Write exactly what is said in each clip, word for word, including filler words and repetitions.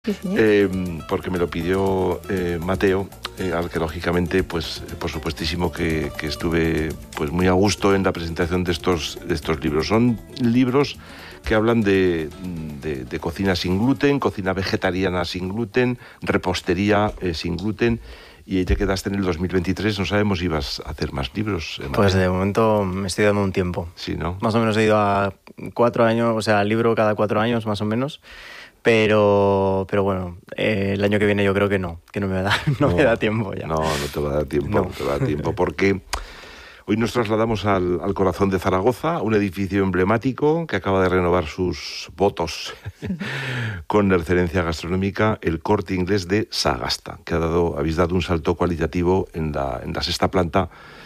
Sí, eh, porque me lo pidió eh, Mateo, eh, al que lógicamente, pues por supuestísimo que, que estuve pues muy a gusto en la presentación de estos, de estos libros. Son libros que hablan de, de, de cocina sin gluten, cocina vegetariana sin gluten, repostería eh, sin gluten. Y ahí te quedaste en el dos mil veintitrés, no sabemos si ibas a hacer más libros. Eh, pues de momento me estoy dando un tiempo. Sí, ¿no? Más o menos he ido a cuatro años, o sea, libro cada cuatro años más o menos. Pero, pero bueno, eh, el año que viene yo creo que no, que no me da, no, no me da tiempo ya. No, no te va a dar tiempo, no, no. no te va a dar tiempo, porque hoy nos trasladamos al, al corazón de Zaragoza, un edificio emblemático que acaba de renovar sus votos con excelencia gastronómica, el Corte Inglés de Sagasta, que ha dado, habéis dado un salto cualitativo en la, en la sexta planta.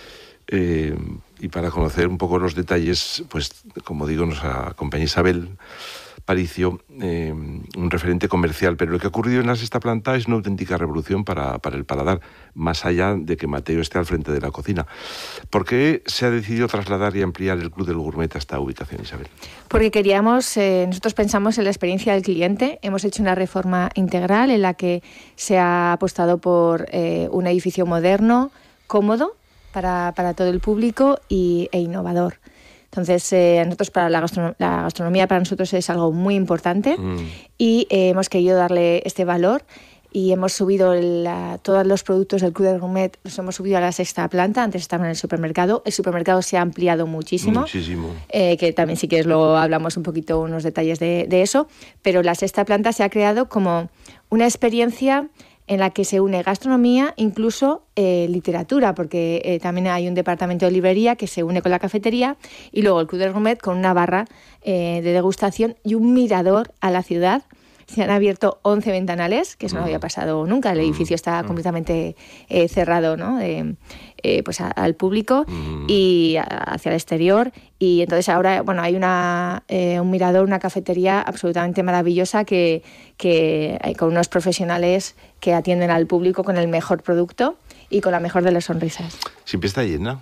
Eh, y para conocer un poco los detalles, pues como digo, nos acompaña Isabel Paricio, eh, un referente comercial, pero lo que ha ocurrido en la sexta planta es una auténtica revolución para, para el paladar, más allá de que Mateo esté al frente de la cocina. ¿Por qué se ha decidido trasladar y ampliar el Club del Gourmet a esta ubicación, Isabel? Porque queríamos, eh, nosotros pensamos en la experiencia del cliente, hemos hecho una reforma integral en la que se ha apostado por eh, un edificio moderno, cómodo para, para todo el público y, e innovador. Entonces, eh, nosotros para la, gastronom- la gastronomía para nosotros es algo muy importante mm. y eh, hemos querido darle este valor y hemos subido la, todos los productos del Club del Gourmet, los hemos subido a la sexta planta, antes estaban en el supermercado, el supermercado se ha ampliado muchísimo, muchísimo. Eh, que también si quieres luego hablamos un poquito unos detalles de, de eso, pero la sexta planta se ha creado como una experiencia en la que se une gastronomía, incluso eh, literatura, porque eh, también hay un departamento de librería que se une con la cafetería y luego el Club del Gourmet con una barra eh, de degustación y un mirador a la ciudad. Se han abierto once ventanales, que eso no había pasado nunca. El edificio está completamente eh, cerrado, ¿no? Eh, eh, pues a, al público y a, hacia el exterior. Y entonces ahora, bueno, hay una, eh, un mirador, una cafetería absolutamente maravillosa que, que hay con unos profesionales que atienden al público con el mejor producto y con la mejor de las sonrisas. ¿Siempre está llena?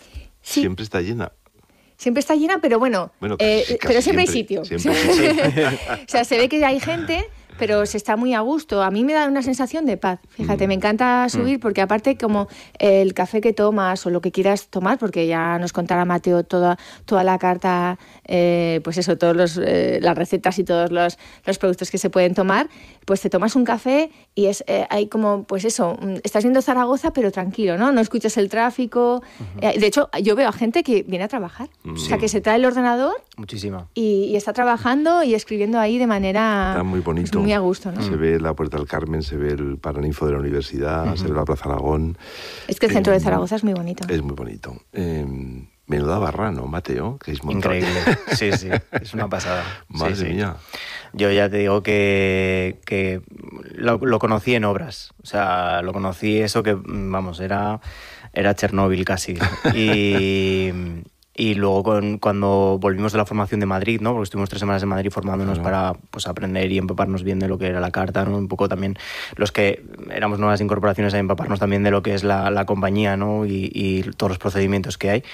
Sí. Siempre está llena. Siempre está llena, pero bueno, bueno casi, eh, casi pero siempre, siempre hay sitio. Siempre, sí. O sea, se ve que hay gente, pero se está muy a gusto. A mí me da una sensación de paz. Fíjate, mm. me encanta subir mm. porque aparte como el café que tomas o lo que quieras tomar, porque ya nos contará Mateo toda, toda la carta, eh, pues eso, todas los, eh, las recetas y todos los, los productos que se pueden tomar, pues te tomas un café y es eh, hay como, pues eso, estás viendo Zaragoza pero tranquilo, ¿no? No escuchas el tráfico. Uh-huh. Eh, de hecho, yo veo a gente que viene a trabajar. Sí. O sea, que se trae el ordenador. Muchísima. Y, y está trabajando y escribiendo ahí de manera... Está muy bonito. Pues muy a gusto, ¿no? Se ve la Puerta del Carmen, se ve el Paraninfo de la Universidad, uh-huh. se ve la Plaza Aragón. Es que el centro eh, de Zaragoza es muy bonito. Es muy bonito. Eh, menuda barra, ¿no, Mateo? Que es increíble. Sí, sí. Es una pasada. Madre sí, sí. mía. Yo ya te digo que, que lo, lo conocí en obras. O sea, lo conocí eso que, vamos, era, era Chernóbil casi. Y... Y luego con, cuando volvimos de la formación de Madrid, ¿no? Porque estuvimos tres semanas en Madrid formándonos claro. para pues, aprender y empaparnos bien de lo que era la carta, ¿no? Un poco también los que éramos nuevas incorporaciones a empaparnos también de lo que es la, la compañía, ¿no? Y, y todos los procedimientos que hay.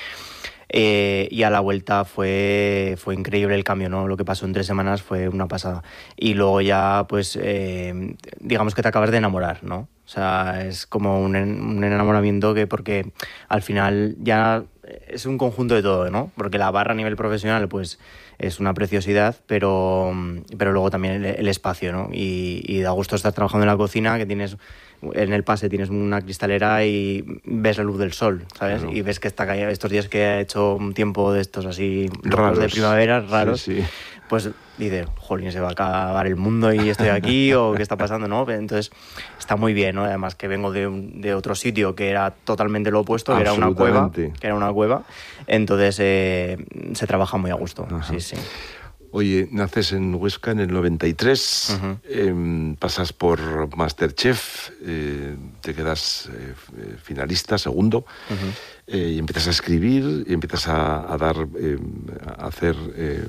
Eh, y a la vuelta fue, fue increíble el cambio, ¿no? Lo que pasó en tres semanas fue una pasada. Y luego ya, pues, eh, digamos que te acabas de enamorar, ¿no? O sea, es como un, un enamoramiento que porque al final ya es un conjunto de todo, ¿no? Porque la barra a nivel profesional, pues, es una preciosidad, pero, pero luego también el, el espacio, ¿no? Y, y da gusto estar trabajando en la cocina, que tienes... En el pase tienes una cristalera y ves la luz del sol, ¿sabes? Claro. Y ves que está estos días que ha hecho un tiempo de estos así raros de primavera, raros, sí, sí. Pues dices, jolín, se va a acabar el mundo y estoy aquí, o qué está pasando, ¿no? Entonces está muy bien, ¿no? Además que vengo de, un, de otro sitio que era totalmente lo opuesto, que era una cueva, que era una cueva, entonces eh, se trabaja muy a gusto. Ajá. Sí, sí. Oye, naces en Huesca en el noventa y tres, uh-huh. eh, pasas por Masterchef, eh, te quedas eh, finalista, segundo, uh-huh. eh, y empiezas a escribir, y empiezas a, a dar, eh, a hacer, eh,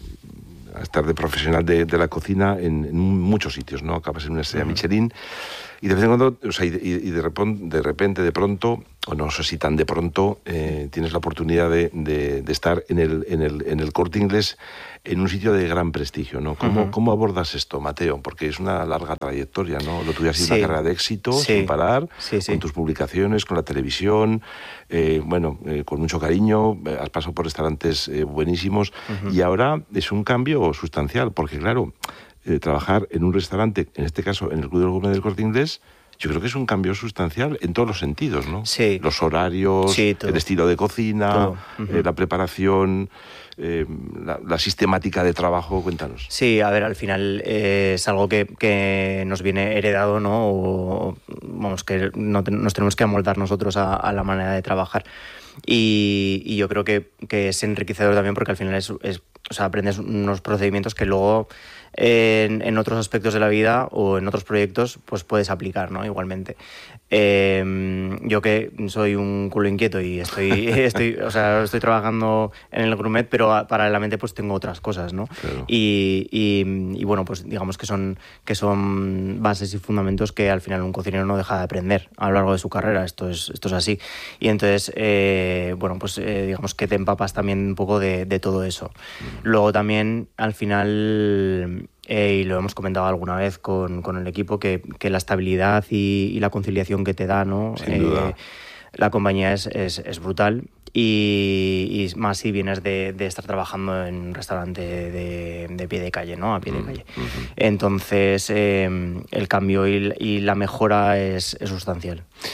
a estar de profesional de, de la cocina en, en muchos sitios, ¿no? Acabas en una estrella uh-huh. Michelin, y de vez en cuando, o sea, y, y de, repente, de repente, de pronto, o no sé si tan de pronto, eh, tienes la oportunidad de, de, de estar en el, en, el, en el Corte Inglés, en un sitio de gran prestigio, ¿no? ¿Cómo, uh-huh. ¿Cómo abordas esto, Mateo? Porque es una larga trayectoria, ¿no? Lo tuyo ha sido sí. una carrera de éxito, sí. sin parar, sí, sí. con tus publicaciones, con la televisión, eh, bueno, eh, con mucho cariño, has pasado por restaurantes eh, buenísimos, uh-huh. y ahora es un cambio sustancial, porque claro, eh, trabajar en un restaurante, en este caso en el Club del Gourmet del Corte Inglés, yo creo que es un cambio sustancial en todos los sentidos, ¿no? Sí. Los horarios, sí, el estilo de cocina, uh-huh. eh, la preparación, eh, la, la sistemática de trabajo. Cuéntanos. Sí, a ver, al final eh, es algo que, que nos viene heredado, ¿no? O, vamos, que no te, nos tenemos que amoldar nosotros a, a la manera de trabajar. Y, y yo creo que, que es enriquecedor también porque al final es, es, o sea, aprendes unos procedimientos que luego en, en otros aspectos de la vida o en otros proyectos pues puedes aplicar, ¿no? Igualmente. Eh, yo que soy un culo inquieto y estoy, estoy, o sea, estoy trabajando en el gourmet, pero paralelamente pues tengo otras cosas, ¿no? Claro. Y, y, y bueno, pues digamos que son, que son bases y fundamentos que al final un cocinero no deja de aprender a lo largo de su carrera. Esto es, esto es así. Y entonces, eh, bueno, pues eh, digamos que te empapas también un poco de, de todo eso. Mm. Luego también, al final... Eh, y lo hemos comentado alguna vez con, con el equipo, que, que la estabilidad y, y la conciliación que te da, ¿no? Sin eh, duda. La compañía es, es, es brutal. Y, y más si vienes de, de estar trabajando en un restaurante de, de pie de calle, ¿no? A pie de calle. Uh-huh. Entonces, eh, el cambio y, y la mejora es, es sustancial. Sí.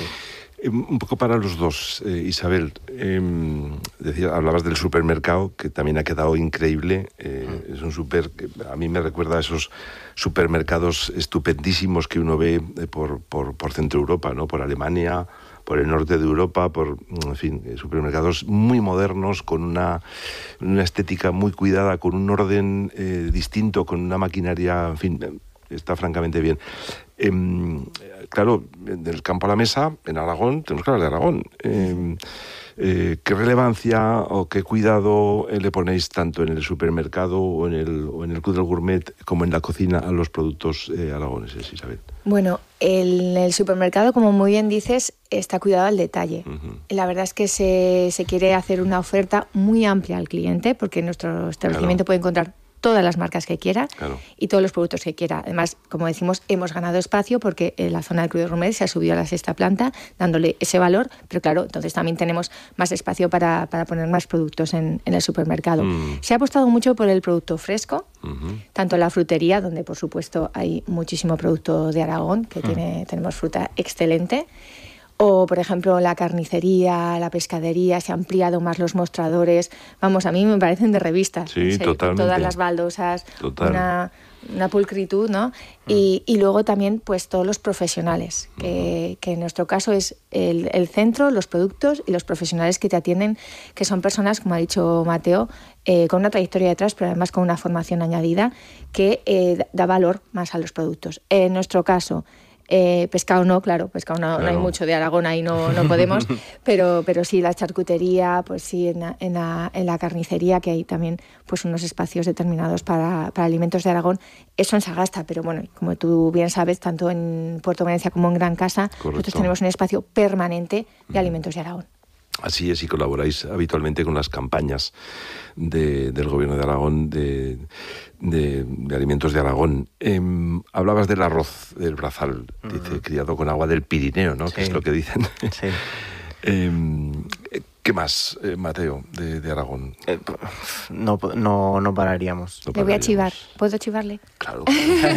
Un poco para los dos, eh, Isabel. Eh, decía, hablabas del supermercado, que también ha quedado increíble. Eh, uh-huh. Es un super que a mí me recuerda a esos supermercados estupendísimos que uno ve por, por, por Centro Europa, ¿no? Por Alemania, por el norte de Europa, por, en fin, supermercados muy modernos, con una, una estética muy cuidada, con un orden eh, distinto, con una maquinaria, en fin, está francamente bien. Eh, claro, del campo a la mesa, en Aragón, tenemos que hablar de Aragón. Eh, eh, ¿Qué relevancia o qué cuidado eh, le ponéis tanto en el supermercado o en el, o en el Club del Gourmet como en la cocina a los productos eh, aragoneses, Isabel? Bueno, el, el supermercado, como muy bien dices, está cuidado al detalle. Uh-huh. La verdad es que se, se quiere hacer una oferta muy amplia al cliente, porque en nuestro establecimiento claro. puede encontrar todas las marcas que quiera claro. y todos los productos que quiera. Además, como decimos, hemos ganado espacio porque la zona del Club del Gourmet se ha subido a la sexta planta, dándole ese valor, pero claro, entonces también tenemos más espacio para, para poner más productos en, en el supermercado. Mm. Se ha apostado mucho por el producto fresco, uh-huh. tanto en la frutería, donde por supuesto hay muchísimo producto de Aragón, que mm. tiene, tenemos fruta excelente, o, por ejemplo, la carnicería, la pescadería, se han ampliado más los mostradores. Vamos, a mí me parecen de revista. Sí, ¿sí? totalmente. Todas las baldosas, Total. una, una pulcritud, ¿no? Mm. Y, y luego también, pues, todos los profesionales, que, mm. que en nuestro caso es el, el centro, los productos y los profesionales que te atienden, que son personas, como ha dicho Mateo, eh, con una trayectoria detrás, pero además con una formación añadida, que eh, da valor más a los productos. En nuestro caso, Eh, pescado no, claro, pescado no, claro. no hay mucho de Aragón, ahí no, no podemos, pero, pero sí la charcutería, pues sí en la, en, la, en la carnicería, que hay también pues unos espacios determinados para, para alimentos de Aragón. Eso en Sagasta, pero bueno, como tú bien sabes, tanto en Puerto Valencia como en Gran Casa, Correcto. nosotros tenemos un espacio permanente de alimentos de Aragón. Así es, y colaboráis habitualmente con las campañas de, del Gobierno de Aragón de, de, de alimentos de Aragón. Eh, hablabas del arroz del Brazal, uh-huh. dice, criado con agua del Pirineo, ¿no? Sí. Que es lo que dicen. Sí. eh, ¿Qué más, eh, Mateo, de, de Aragón? Eh, no, no, no pararíamos. No Le voy a chivar. ¿Puedo chivarle? Claro.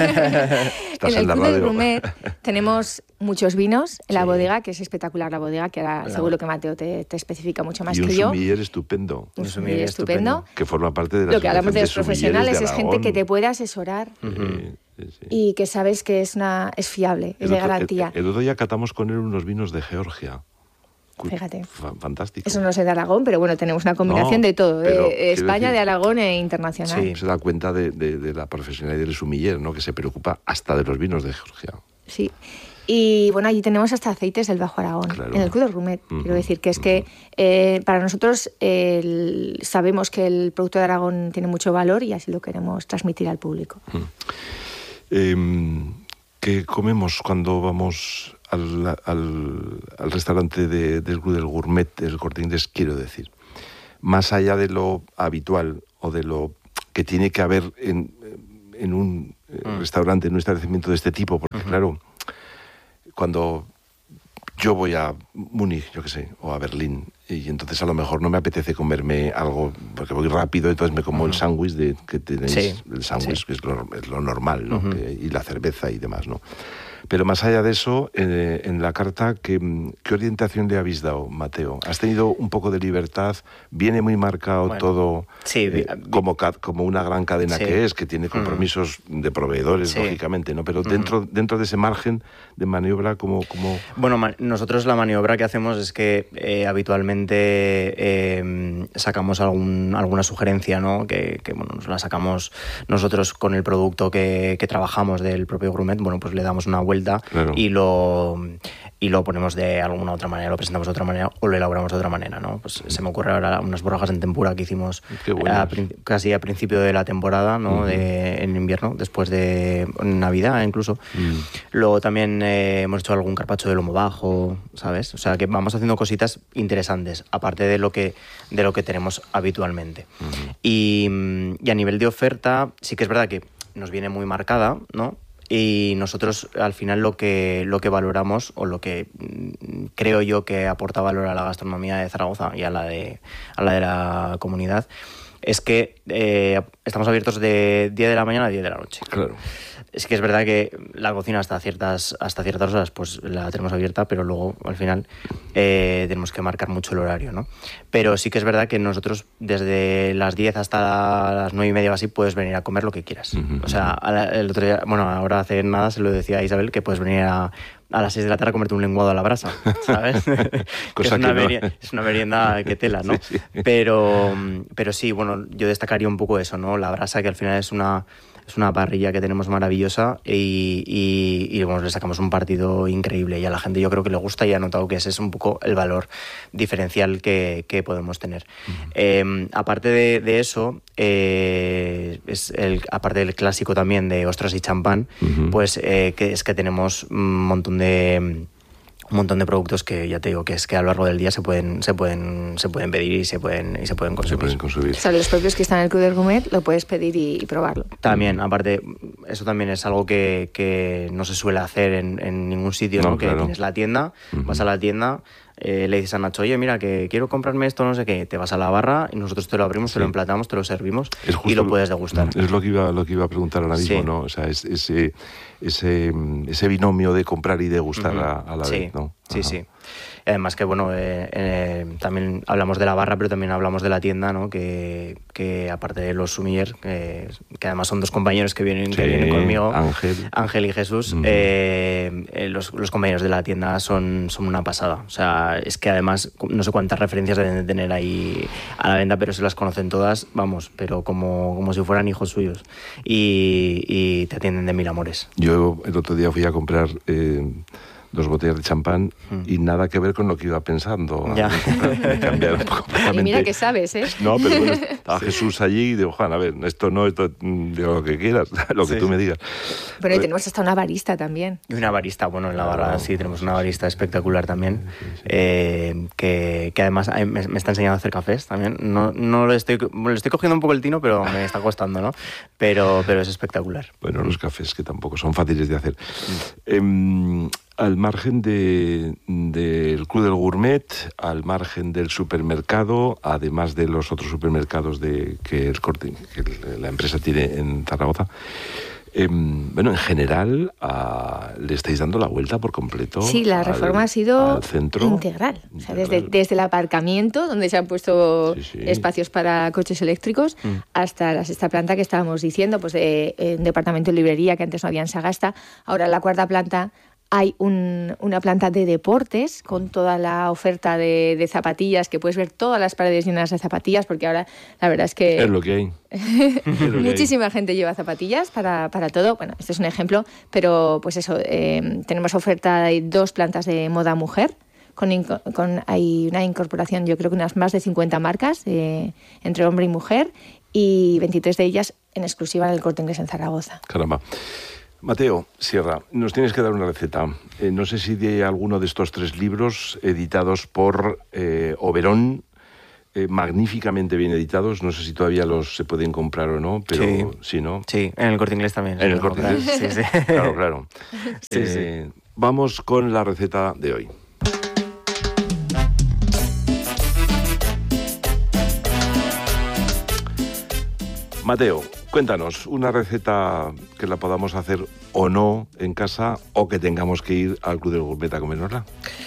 En el Club del Gourmet tenemos muchos vinos en la sí. bodega, que es espectacular la bodega, que ahora claro. seguro que Mateo te, te especifica mucho más y que yo. Y un sumiller estupendo. Un sumiller estupendo. estupendo. Que forma parte de la Lo que hablamos de los profesionales de es gente que te puede asesorar uh-huh. sí, sí, sí. y que sabes que es, una, es fiable, el es de otro, garantía. El, el otro día catamos con él unos vinos de Georgia. Fíjate. Fantástico. Eso no sé de Aragón, pero bueno, tenemos una combinación no, de todo, de España, decir, de Aragón e internacional. Sí, se da cuenta de, de, de la profesionalidad del sumiller, ¿no? Que se preocupa hasta de los vinos de Georgia. Sí. Y bueno, allí tenemos hasta aceites del Bajo Aragón, claro. en el Club del Gourmet. Uh-huh. Quiero decir que es uh-huh. que eh, para nosotros el, sabemos que el producto de Aragón tiene mucho valor y así lo queremos transmitir al público. Uh-huh. Eh, ¿Qué comemos cuando vamos al, al, al restaurante de, del Club del Gourmet, del Corte Inglés, quiero decir, más allá de lo habitual o de lo que tiene que haber en, en un mm. restaurante, en un establecimiento de este tipo, porque uh-huh. claro, cuando yo voy a Múnich, yo qué sé, o a Berlín, y entonces a lo mejor no me apetece comerme algo, porque voy rápido, entonces me como uh-huh. el sándwich de, que tenéis, sí, el sándwich, sí. que es lo, es lo normal, ¿no? Uh-huh. que, y la cerveza y demás, ¿no? Pero más allá de eso, eh, en la carta, ¿qué, ¿qué orientación le habéis dado, Mateo? ¿Has tenido un poco de libertad? ¿Viene muy marcado bueno, todo sí, eh, como, como una gran cadena sí. que es, que tiene compromisos mm. de proveedores, sí. lógicamente, ¿no? Pero mm. dentro, dentro de ese margen de maniobra, ¿cómo...? cómo... Bueno, ma- nosotros la maniobra que hacemos es que eh, habitualmente eh, sacamos algún, alguna sugerencia, ¿no? Que, que bueno, nos la sacamos nosotros con el producto que, que trabajamos del propio gourmet, bueno, pues le damos una vuelta claro. y lo y lo ponemos de alguna otra manera, lo presentamos de otra manera o lo elaboramos de otra manera, ¿no? Pues se me ocurre ahora unas borrajas en tempura que hicimos a, casi a principio de la temporada, ¿no? Uh-huh. de, en invierno, después de Navidad incluso. Uh-huh. Luego también eh, hemos hecho algún carpaccio de lomo bajo, ¿sabes? O sea, que vamos haciendo cositas interesantes, aparte de lo que, de lo que tenemos habitualmente. Uh-huh. Y, y a nivel de oferta, sí que es verdad que nos viene muy marcada, ¿no? Y nosotros al final lo que, lo que valoramos, o lo que creo yo que aporta valor a la gastronomía de Zaragoza y a la de, a la, de la comunidad, es que eh, estamos abiertos de diez de la mañana a diez de la noche. Claro. Es que es verdad que la cocina hasta ciertas, hasta ciertas horas pues la tenemos abierta, pero luego al final eh, tenemos que marcar mucho el horario, ¿no? Pero sí que es verdad que nosotros desde las diez hasta las nueve y media o así puedes venir a comer lo que quieras. Uh-huh. O sea, el otro día, bueno, ahora hace nada se lo decía a Isabel que puedes venir a, a las seis de la tarde a comerte un lenguado a la brasa, ¿sabes? Cosa es, una que no. merienda, es una merienda que tela, ¿no? Sí, sí. Pero, pero sí, bueno, yo destacaría un poco eso, ¿no? La brasa, que al final es una... Es una parrilla que tenemos maravillosa y, y, y bueno, le sacamos un partido increíble y a la gente yo creo que le gusta y ha notado que ese es un poco el valor diferencial que, que podemos tener. Uh-huh. Eh, aparte de, de eso, eh, es el, aparte del clásico también de ostras y champán, uh-huh. pues eh, que es que tenemos un montón de... un montón de productos que ya te digo que es que a lo largo del día se pueden se pueden se pueden pedir y se pueden y se pueden consumir. Se pueden consumir. O sea, los propios que están en el Club del Gourmet lo puedes pedir y, y probarlo. También, aparte, eso también es algo que, que no se suele hacer en, en ningún sitio, ¿no? ¿no? Claro. Que tienes la tienda, uh-huh. vas a la tienda, eh, le dices a Nacho, oye, mira, que quiero comprarme esto, no sé qué, te vas a la barra y nosotros te lo abrimos, sí. te lo emplatamos, te lo servimos y lo puedes degustar. Es lo que iba, lo que iba a preguntar ahora mismo, sí. ¿no? O sea, es, ese, ese, ese binomio de comprar y degustar uh-huh. a, a la sí. vez, ¿no? Sí, Ajá. sí. Además que, bueno, eh, eh, también hablamos de la barra, pero también hablamos de la tienda, ¿no? Que, que aparte de los sumiller, que, que además son dos compañeros que vienen, sí, que vienen conmigo, Ángel, Ángel y Jesús, mm. eh, eh, los, los compañeros de la tienda son, son una pasada. O sea, es que además no sé cuántas referencias deben de tener ahí a la venta, pero se las conocen todas, vamos, pero como, como si fueran hijos suyos. Y, y te atienden de mil amores. Yo el otro día fui a comprar... Eh, dos botellas de champán mm. y nada que ver con lo que iba pensando. Ya. Me cambiaron completamente. Y mira que sabes, ¿eh? No, pero bueno, estaba sí. Jesús allí y digo, Juan, a ver, esto no, esto, digo lo que quieras, lo que sí. tú me digas. Pero y tenemos hasta una barista también. Y una barista, bueno, en la barra oh, sí, tenemos una barista espectacular también, sí, sí. Eh, que, que además me, me está enseñando a hacer cafés también. No, no lo estoy, le estoy cogiendo un poco el tino, pero me está costando, ¿no? Pero, pero es espectacular. Bueno, los cafés que tampoco son fáciles de hacer. Mm. Eh, Al margen de, del Club del Gourmet, al margen del supermercado, además de los otros supermercados de, que, el Corte, que la empresa tiene en Zaragoza, eh, bueno, en general a, le estáis dando la vuelta por completo. Sí, la reforma al, ha sido centro, integral. O sea, desde, desde el aparcamiento, donde se han puesto sí, sí. espacios para coches eléctricos, mm. hasta la sexta planta que estábamos diciendo, pues de, en departamento de librería, que antes no había en Sagasta, ahora en la cuarta planta hay un, una planta de deportes con toda la oferta de, de zapatillas, que puedes ver todas las paredes llenas de zapatillas, porque ahora la verdad es que... Es lo que hay. Muchísima hay. gente lleva zapatillas para, para todo. Bueno, este es un ejemplo, pero pues eso, eh, tenemos oferta de dos plantas de moda mujer, con, con hay una incorporación, yo creo que unas más de cincuenta marcas, eh, entre hombre y mujer, y veintitrés de ellas en exclusiva en el Corte Inglés en Zaragoza. Caramba. Mateo Sierra, nos tienes que dar una receta. Eh, no sé si de alguno de estos tres libros editados por eh, Oberón, eh, magníficamente bien editados, no sé si todavía los se pueden comprar o no, pero sí, sí, ¿no? Sí, en el Corte Inglés también. En el Corte Inglés. Sí, sí. Claro, claro. Sí, eh, sí. Vamos con la receta de hoy. Mateo, cuéntanos, una receta que la podamos hacer o no en casa o que tengamos que ir al Club del Gourmet a comérnosla.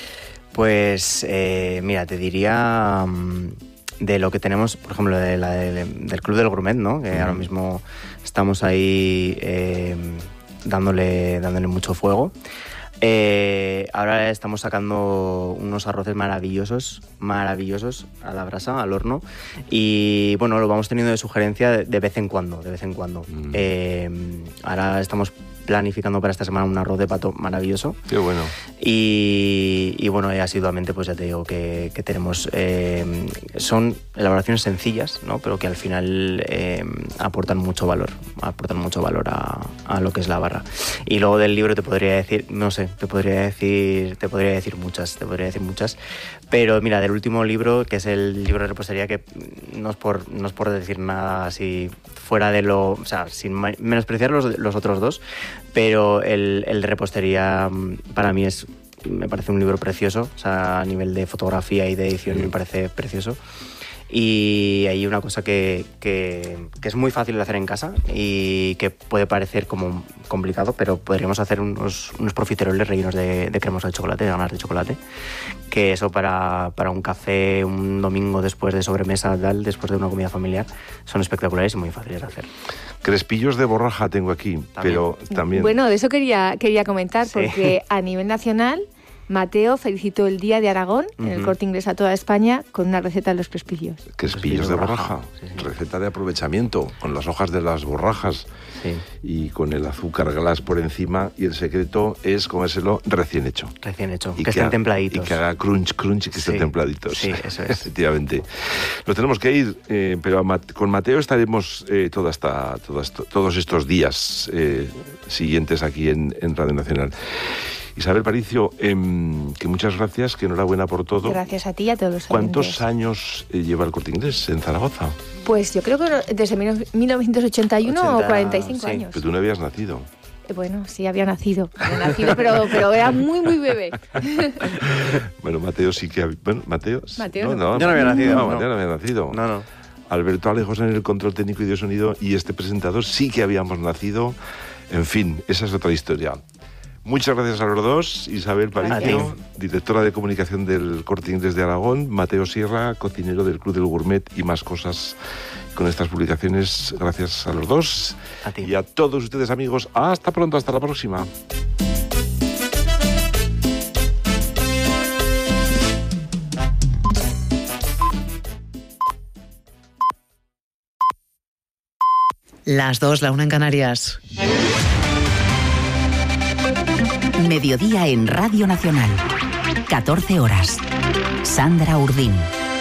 Pues, eh, mira, te diría um, de lo que tenemos, por ejemplo, de la de, del Club del Gourmet, ¿no? Que mm. ahora mismo estamos ahí eh, dándole, dándole mucho fuego. Eh, ahora estamos sacando unos arroces maravillosos, maravillosos a la brasa, al horno, y bueno, lo vamos teniendo de sugerencia de, de vez en cuando, de vez en cuando. Mm. Eh, ahora estamos planificando para esta semana un arroz de pato maravilloso. Qué bueno. Y, y bueno, asiduamente pues ya te digo que, que tenemos... Eh, son elaboraciones sencillas, ¿no? Pero que al final eh, aportan mucho valor, aportan mucho valor a, a lo que es la barra. Y luego del libro te podría decir, no sé, te podría decir, te podría decir muchas, te podría decir muchas. Pero mira, del último libro, que es el libro de repostería, que no es por, no es por decir nada así fuera de lo... O sea, sin menospreciar los, los otros dos, pero el, el de repostería para mí es, me parece un libro precioso, o sea, a nivel de fotografía y de edición sí. me parece precioso. Y hay una cosa que, que, que es muy fácil de hacer en casa y que puede parecer como complicado, pero podríamos hacer unos, unos profiteroles rellenos de, de cremosa de chocolate, de ganas de chocolate, que eso para, para un café, un domingo después de sobremesa, tal, después de una comida familiar, son espectaculares y muy fáciles de hacer. Crespillos de borraja tengo aquí, ¿también? Pero también... Bueno, de eso quería, quería comentar, Sí. porque a nivel nacional... Mateo felicitó el Día de Aragón uh-huh. en el Corte Inglés a toda España con una receta de los crespillos. Crespillos de borraja, sí, sí. Receta de aprovechamiento, con las hojas de las borrajas sí. y con el azúcar glass por encima, y el secreto es comérselo recién hecho. Recién hecho, y que, que estén templaditos. Y que haga crunch, crunch y que sí. estén templaditos. Sí, eso es. Efectivamente. Nos tenemos que ir, eh, pero con Mateo estaremos eh, toda esta, toda esto, todos estos días eh, siguientes aquí en, en Radio Nacional. Isabel Paricio, eh, que muchas gracias, que enhorabuena por todo. Gracias a ti y a todos los ¿Cuántos oyentes. años eh, lleva el Corte Inglés en Zaragoza? Pues yo creo que desde mil novecientos ochenta y uno ochenta, o cuarenta y cinco sí. años. Pero tú no habías nacido. Eh, Bueno, sí, había nacido, había nacido pero, pero era muy, muy bebé. Bueno, Mateo sí que... Había, bueno, Mateo... Mateo no, no, Yo no había nacido. No, No, Mateo no había nacido. No, no. Alberto Alejos en el control técnico y de sonido, y este presentador sí que habíamos nacido. En fin, esa es otra historia. Muchas gracias a los dos. Isabel Paricio, directora de comunicación del Corte Inglés de Aragón, Mateo Sierra, cocinero del Club del Gourmet y más cosas con estas publicaciones. Gracias a los dos. A ti. Y a todos ustedes, amigos. Hasta pronto, hasta la próxima. Las dos, la una en Canarias. Mediodía en Radio Nacional. catorce horas. Sandra Urdín.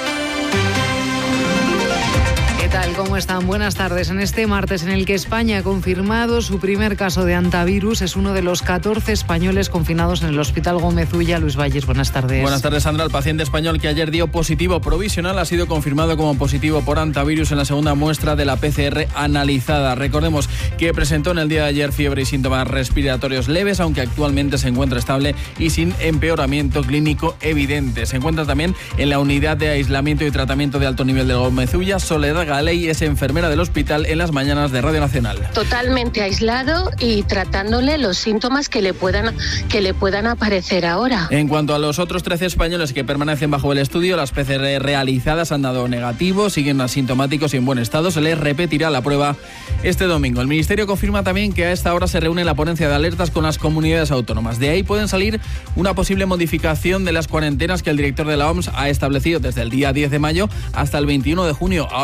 ¿Qué tal? ¿Cómo están? Buenas tardes. En este martes en el que España ha confirmado su primer caso de hantavirus, es uno de los catorce españoles confinados en el Hospital Gómez Ulla. Luis Valles, buenas tardes. Buenas tardes, Sandra. El paciente español que ayer dio positivo provisional ha sido confirmado como positivo por hantavirus en la segunda muestra de la P C R analizada. Recordemos que presentó en el día de ayer fiebre y síntomas respiratorios leves, aunque actualmente se encuentra estable y sin empeoramiento clínico evidente. Se encuentra también en la unidad de aislamiento y tratamiento de alto nivel del Gómez Ulla. Soledad Galey es enfermera del hospital en las mañanas de Radio Nacional. Totalmente aislado y tratándole los síntomas que le puedan, que le puedan aparecer ahora. En cuanto a los otros trece españoles que permanecen bajo el estudio, las P C R realizadas han dado negativo, siguen asintomáticos y en buen estado. Se les repetirá la prueba este domingo. El Ministerio confirma también que a esta hora se reúne la ponencia de alertas con las comunidades autónomas. De ahí pueden salir una posible modificación de las cuarentenas que el director de la O M S ha establecido desde el día diez de mayo hasta el veintiuno de junio. Ahora Mónica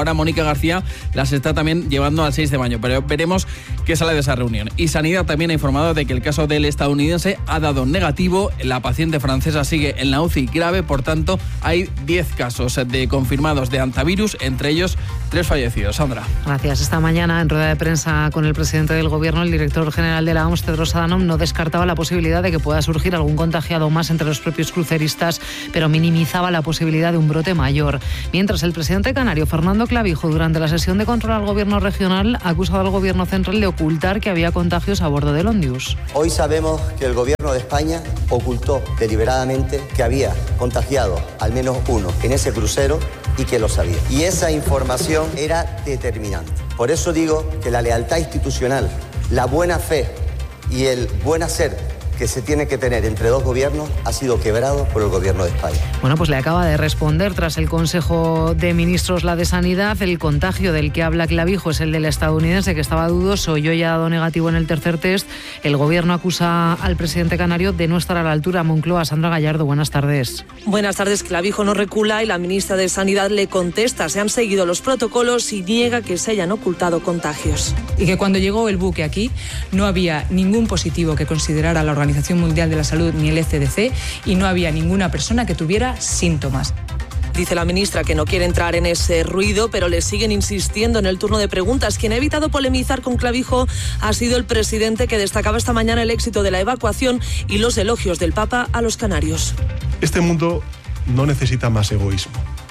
García las está también llevando al seis de mayo, pero veremos qué sale de esa reunión. Y Sanidad también ha informado de que el caso del estadounidense ha dado negativo. La paciente francesa sigue en la U C I grave, por tanto hay diez casos de confirmados de hantavirus, entre ellos tres fallecidos. Sandra. Gracias. Esta mañana, en rueda de prensa con el presidente del Gobierno, el director general de la O M S, Tedros Adhanom, no descartaba la posibilidad de que pueda surgir algún contagiado más entre los propios cruceristas, pero minimizaba la posibilidad de un brote mayor. Mientras, el presidente canario, Fernando Clavijo, durante la sesión de control al Gobierno regional, ha acusado al Gobierno central de ocultar que había contagios a bordo del Ondius. Hoy sabemos que el Gobierno de España ocultó deliberadamente que había contagiado al menos uno en ese crucero y que lo sabía. Y esa información era determinante. Por eso digo que la lealtad institucional, la buena fe y el buen hacer que se tiene que tener entre dos gobiernos ha sido quebrado por el Gobierno de España. Bueno, pues le acaba de responder tras el Consejo de Ministros la de Sanidad. El contagio del que habla Clavijo es el del estadounidense, que estaba dudoso y hoy ha dado negativo en el tercer test. El Gobierno acusa al presidente canario de no estar a la altura. Moncloa, Sandra Gallardo, buenas tardes. Buenas tardes. Clavijo no recula y la ministra de Sanidad le contesta. Se han seguido los protocolos y niega que se hayan ocultado contagios. Y que cuando llegó el buque aquí no había ningún positivo que considerara la Organización Mundial de la Salud ni el C D C y no había ninguna persona que tuviera síntomas. Dice la ministra que no quiere entrar en ese ruido, pero le siguen insistiendo en el turno de preguntas. Quien ha evitado polemizar con Clavijo ha sido el presidente, que destacaba esta mañana el éxito de la evacuación y los elogios del Papa a los canarios. Este mundo no necesita más egoísmo,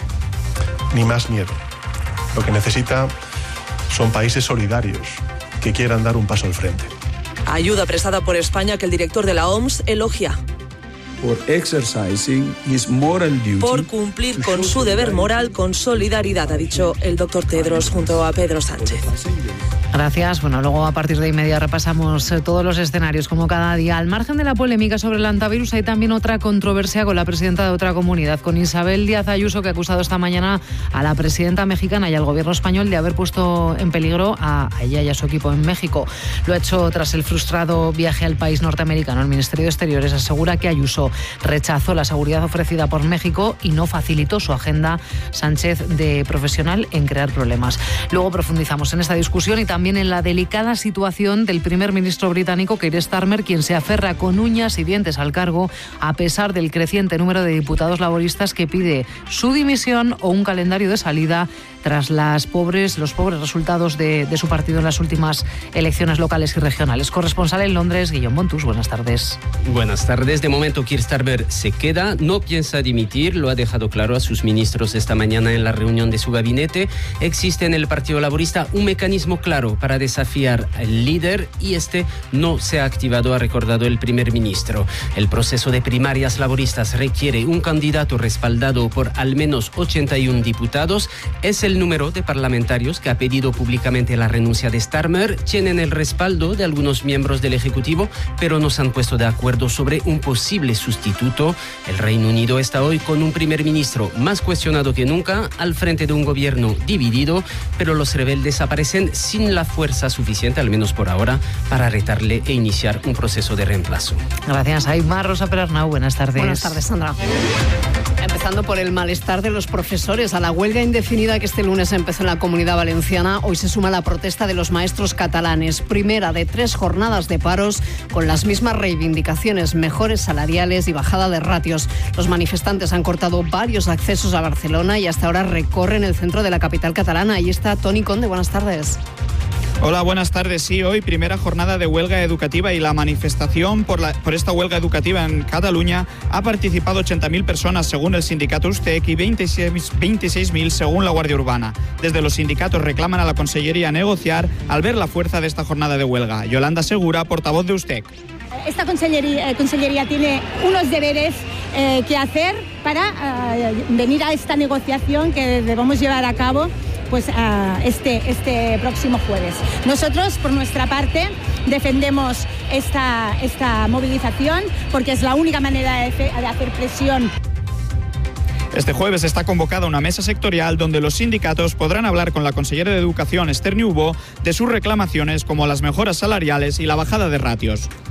ni más miedo. Lo que necesita son países solidarios que quieran dar un paso al frente. Ayuda prestada por España que el director de la O M S elogia. Por exercising his moral duty. Por cumplir con su deber moral con solidaridad, ha dicho el doctor Tedros junto a Pedro Sánchez. Gracias. Bueno, luego a partir de inmediato repasamos todos los escenarios como cada día. Al margen de la polémica sobre el hantavirus, hay también otra controversia con la presidenta de otra comunidad, con Isabel Díaz Ayuso, que ha acusado esta mañana a la presidenta mexicana y al gobierno español de haber puesto en peligro a ella y a su equipo en México. Lo ha hecho tras el frustrado viaje al país norteamericano. El Ministerio de Exteriores asegura que Ayuso rechazó la seguridad ofrecida por México y no facilitó su agenda Sánchez de profesional en crear problemas. Luego profundizamos en esta discusión y también en la delicada situación del primer ministro británico Keir Starmer, quien se aferra con uñas y dientes al cargo a pesar del creciente número de diputados laboristas que pide su dimisión o un calendario de salida tras las pobres, los pobres resultados de, de su partido en las últimas elecciones locales y regionales. Corresponsal en Londres, Guillaume Montus, buenas tardes. Buenas tardes. De momento Keir Starmer se queda, no piensa dimitir, lo ha dejado claro a sus ministros esta mañana en la reunión de su gabinete. Existe en el Partido Laborista un mecanismo claro para desafiar al líder y este no se ha activado, ha recordado el primer ministro. El proceso de primarias laboristas requiere un candidato respaldado por al menos ochenta y uno diputados. Es el número de parlamentarios que ha pedido públicamente la renuncia de Starmer. Tienen el respaldo de algunos miembros del Ejecutivo, pero no se han puesto de acuerdo sobre un posible sustituto. El Reino Unido está hoy con un primer ministro más cuestionado que nunca, al frente de un gobierno dividido, pero los rebeldes aparecen sin la fuerza suficiente, al menos por ahora, para retarle e iniciar un proceso de reemplazo. Gracias, Aymar. Rosa Perarnau, buenas tardes. Buenas tardes, Sandra. Empezando por el malestar de los profesores. A la huelga indefinida que este lunes empezó en la Comunidad Valenciana, hoy se suma la protesta de los maestros catalanes. Primera de tres jornadas de paros con las mismas reivindicaciones, mejores salariales y bajada de ratios. Los manifestantes han cortado varios accesos a Barcelona y hasta ahora recorren el centro de la capital catalana. Ahí está Toni Conde, buenas tardes. Hola, buenas tardes. Sí, hoy primera jornada de huelga educativa y la manifestación por, la, por esta huelga educativa en Cataluña ha participado ochenta mil personas según el sindicato USTEC y veintiséis mil según la Guardia Urbana. Desde los sindicatos reclaman a la Consellería negociar al ver la fuerza de esta jornada de huelga. Yolanda Segura, portavoz de USTEC. Esta consellería, eh, consellería tiene unos deberes eh, que hacer para eh, venir a esta negociación que debemos llevar a cabo pues uh, este, este próximo jueves. Nosotros, por nuestra parte, defendemos esta, esta movilización porque es la única manera de, de hacer presión. Este jueves está convocada una mesa sectorial donde los sindicatos podrán hablar con la consellera de Educación, Esther Niubó, de sus reclamaciones como las mejoras salariales y la bajada de ratios.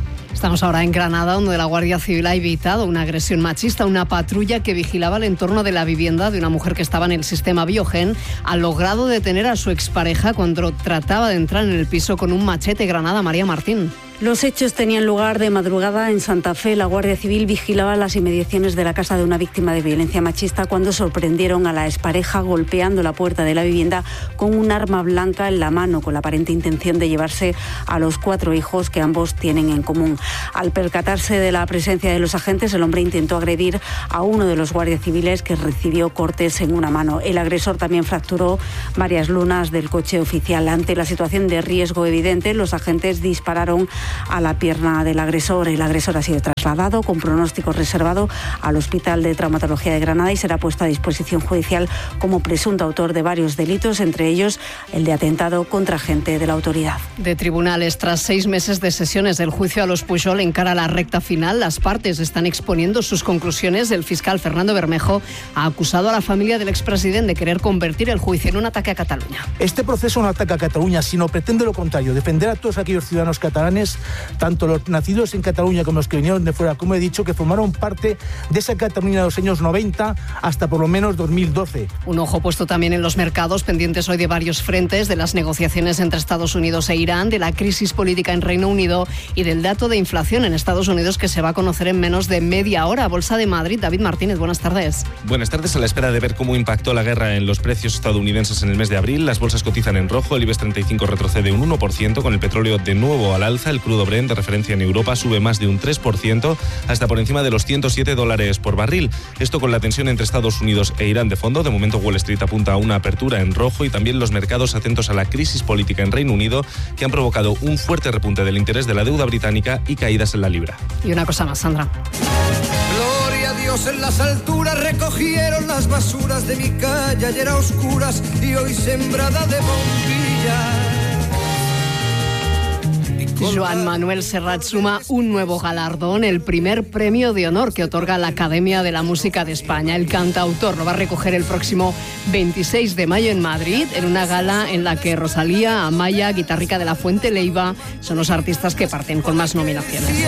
Estamos ahora en Granada, donde la Guardia Civil ha evitado una agresión machista. Una patrulla que vigilaba el entorno de la vivienda de una mujer que estaba en el sistema Biogen ha logrado detener a su expareja cuando trataba de entrar en el piso con un machete. Granada, María Martín. Los hechos tenían lugar de madrugada en Santa Fe. La Guardia Civil vigilaba las inmediaciones de la casa de una víctima de violencia machista cuando sorprendieron a la expareja golpeando la puerta de la vivienda con un arma blanca en la mano, con la aparente intención de llevarse a los cuatro hijos que ambos tienen en común. Al percatarse de la presencia de los agentes, el hombre intentó agredir a uno de los guardias civiles, que recibió cortes en una mano. El agresor también fracturó varias lunas del coche oficial. Ante la situación de riesgo evidente, los agentes dispararon a la pierna del agresor. El agresor ha sido trasladado con pronóstico reservado al Hospital de Traumatología de Granada y será puesto a disposición judicial como presunto autor de varios delitos, entre ellos el de atentado contra agente de la autoridad. De tribunales, tras seis meses de sesiones del juicio a los Pujol en cara a la recta final, las partes están exponiendo sus conclusiones. El fiscal Fernando Bermejo ha acusado a la familia del expresidente de querer convertir el juicio en un ataque a Cataluña. Este proceso no ataca a Cataluña, sino pretende lo contrario, defender a todos aquellos ciudadanos catalanes, tanto los nacidos en Cataluña como los que vinieron de fuera, como he dicho, que formaron parte de esa Cataluña de los años noventa hasta por lo menos dos mil doce. Un ojo puesto también en los mercados, pendientes hoy de varios frentes, de las negociaciones entre Estados Unidos e Irán, de la crisis política en Reino Unido y del dato de inflación en Estados Unidos, que se va a conocer en menos de media hora. Bolsa de Madrid, David Martínez, buenas tardes. Buenas tardes. A la espera de ver cómo impactó la guerra en los precios estadounidenses en el mes de abril, las bolsas cotizan en rojo. El IBEX treinta y cinco retrocede un uno por ciento, con el petróleo de nuevo al alza. El crudo Brent, de referencia en Europa, sube más de un tres por ciento, hasta por encima de los ciento siete dólares por barril. Esto con la tensión entre Estados Unidos e Irán de fondo. De momento Wall Street apunta a una apertura en rojo, y también los mercados atentos a la crisis política en Reino Unido, que han provocado un fuerte repunte del interés de la deuda británica y caídas en la libra. Y una cosa más, Sandra. Gloria a Dios en las alturas, recogieron las basuras de mi calle, ayer a oscuras y hoy sembrada de bombillas. Joan Manuel Serrat suma un nuevo galardón, el primer premio de honor que otorga la Academia de la Música de España. El cantautor lo va a recoger el próximo veintiséis de mayo en Madrid, en una gala en la que Rosalía, Amaya, Guitarrica de la Fuente, Leiva son los artistas que parten con más nominaciones.